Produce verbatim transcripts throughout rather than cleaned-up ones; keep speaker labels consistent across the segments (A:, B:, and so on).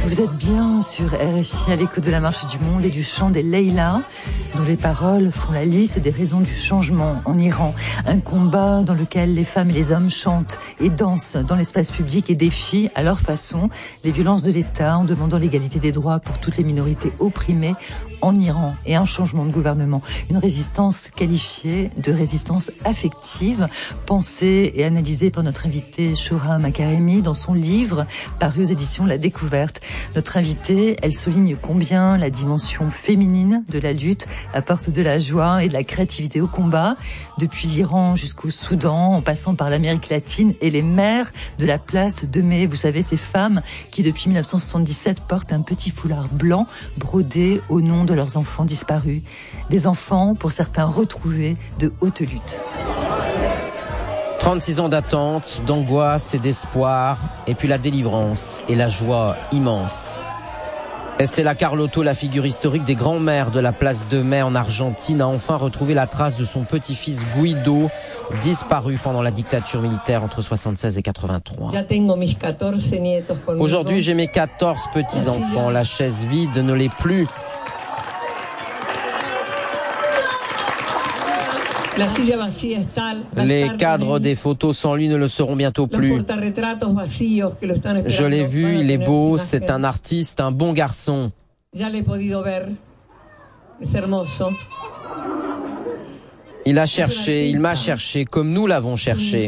A: Vous êtes bien sur R F I à l'écoute de la marche du monde et du chant des Leïla, dont les paroles font la liste des raisons du changement en Iran. Un combat dans lequel les femmes et les hommes chantent et dansent dans l'espace public et défient à leur façon les violences de l'État en demandant l'égalité des droits pour toutes les minorités opprimées en Iran et un changement de gouvernement. Une résistance qualifiée de résistance affective, pensée et analysée par notre invitée Shohra Makaremi dans son livre paru aux éditions La Découverte. Notre invitée, elle souligne combien la dimension féminine de la lutte apporte de la joie et de la créativité au combat, depuis l'Iran jusqu'au Soudan, en passant par l'Amérique latine et les mères de la place de mai. Vous savez, ces femmes qui depuis dix-neuf cent soixante-dix-sept portent un petit foulard blanc brodé au nom de leurs enfants disparus. Des enfants, pour certains, retrouvés de haute lutte.
B: trente-six ans d'attente, d'angoisse et d'espoir, et puis la délivrance et la joie immense. Estela Carlotto, la figure historique des grands-mères de la place de Mai en Argentine, a enfin retrouvé la trace de son petit-fils Guido, disparu pendant la dictature militaire entre soixante-seize et quatre-vingt-trois. Aujourd'hui, j'ai mes quatorze petits-enfants. La chaise vide ne l'est plus. Les cadres des photos sans lui ne le seront bientôt plus. Je l'ai vu, il est beau, c'est un artiste, un bon garçon. Il a cherché, il m'a cherché, comme nous l'avons cherché.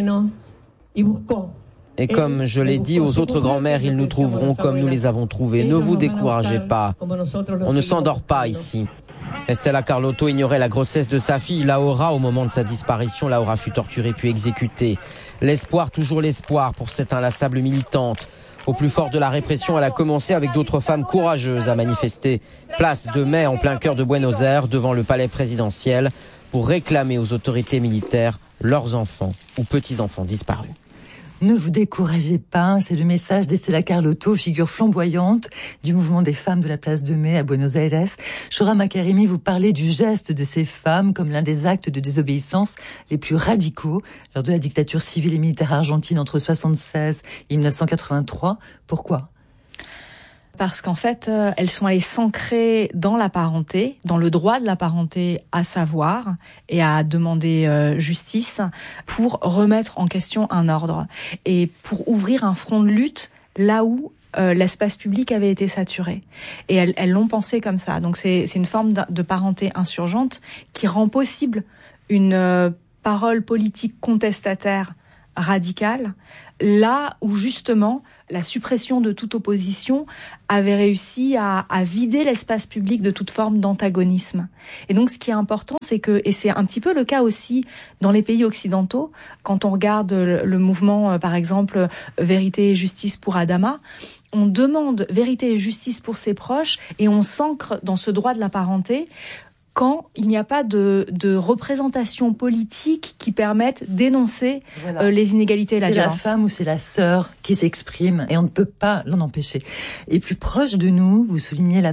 B: Et comme je l'ai dit aux autres grands-mères, ils nous trouveront comme nous les avons trouvés. Ne vous découragez pas, on ne s'endort pas ici. Estela Carlotto ignorait la grossesse de sa fille, Laura, au moment de sa disparition. Laura fut torturée puis exécutée. L'espoir, toujours l'espoir pour cette inlassable militante. Au plus fort de la répression, elle a commencé avec d'autres femmes courageuses à manifester place de Mai en plein cœur de Buenos Aires, devant le palais présidentiel, pour réclamer aux autorités militaires leurs enfants ou petits-enfants disparus.
A: Ne vous découragez pas, c'est le message d'Estela Carlotto, figure flamboyante du mouvement des femmes de la place de Mai à Buenos Aires. Shohra Makaremi, vous parlez du geste de ces femmes comme l'un des actes de désobéissance les plus radicaux lors de la dictature civile et militaire argentine entre soixante-seize et dix-neuf cent quatre-vingt-trois. Pourquoi ?
C: Parce qu'en fait, euh, elles sont allées s'ancrer dans la parenté, dans le droit de la parenté à savoir et à demander euh, justice pour remettre en question un ordre et pour ouvrir un front de lutte là où euh, l'espace public avait été saturé. Et elles, elles l'ont pensé comme ça. Donc c'est, c'est une forme de parenté insurgente qui rend possible une euh, parole politique contestataire radicale, là où justement la suppression de toute opposition avait réussi à, à vider l'espace public de toute forme d'antagonisme. Et donc ce qui est important, c'est que, et c'est un petit peu le cas aussi dans les pays occidentaux, quand on regarde le, le mouvement, par exemple, Vérité et Justice pour Adama, on demande vérité et justice pour ses proches et on s'ancre dans ce droit de la parenté quand il n'y a pas de, de représentation politique qui permette d'énoncer voilà. euh, les inégalités et la
A: c'est
C: violence.
A: C'est la femme ou c'est la sœur qui s'exprime et on ne peut pas l'en empêcher. Et plus proche de nous, vous soulignez la